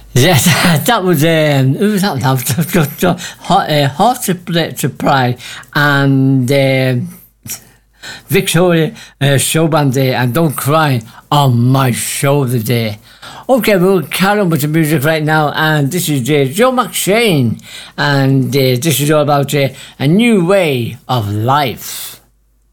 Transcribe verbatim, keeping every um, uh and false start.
Yes, that was um, who was that? Now? Just uh, hot, uh, hot to, to Pride and uh, Victoria uh, Showband Day and Don't Cry on My Shoulder Day. Okay, we'll carry on with the music right now, and this is uh, Joe McShane, and uh, this is all about uh, a new way of life.